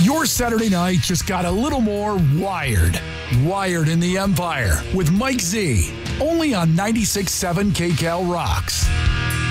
Your Saturday night just got a little more wired. Wired in the Empire with Mike Z. Only on 96.7 KCAL Rocks.